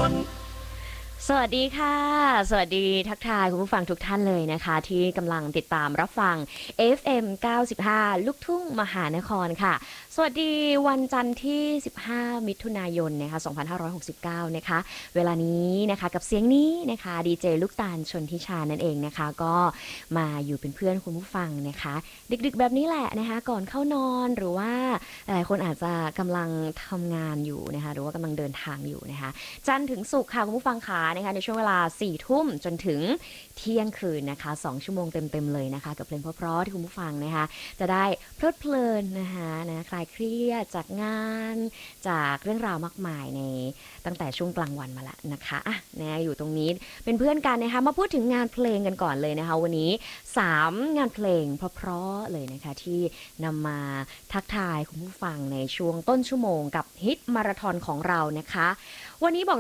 สวัสดีค่ะสวัสดีทักทายคุณผู้ฟังทุกท่านเลยนะคะที่กำลังติดตามรับฟัง FM 95ลูกทุ่งมหานครค่ะสวัสดีวันจันทร์ที่15มิถุนายนนะคะ2569นะคะเวลานี้นะคะกับเสียงนี้นะคะดีเจลูกตาลชนทิชานั่นเองนะคะก็มาอยู่เป็นเพื่อนคุณผู้ฟังนะคะดึกๆแบบนี้แหละนะคะก่อนเข้านอนหรือว่าหลายคนอาจจะกำลังทำงานอยู่นะคะหรือว่ากำลังเดินทางอยู่นะคะ จันทร์ถึงศุกร์ค่ะคุณผู้ฟังขานะคะในช่วงเวลา4ทุ่มจนถึงเที่ยงคืนนะคะ2ชั่วโมงเต็มๆเลยนะคะกับเพลงเพราะๆที่คุณผู้ฟังนะคะจะได้เพลิดเพลินนะคะคลายเครียดจากงานจากเรื่องราวมากมายในตั้งแต่ช่วงกลางวันมาแล้วนะคะอ่ะนะอยู่ตรงนี้เป็นเพื่อนกันนะคะมาพูดถึงงานเพลงกันก่อนเลยนะคะวันนี้3งานเพลงเพราะๆเลยนะคะที่นำมาทักทายคุณผู้ฟังในช่วงต้นชั่วโมงกับฮิตมาราธอนของเรานะคะวันนี้บอก